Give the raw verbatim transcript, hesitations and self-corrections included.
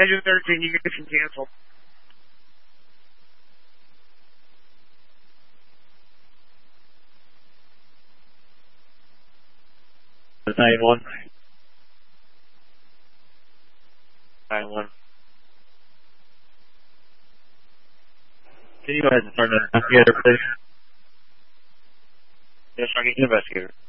Engine thirteen, you can cancel. nine one. nine one. Can you go ahead and start an investigator, please? Yes, I need an investigator.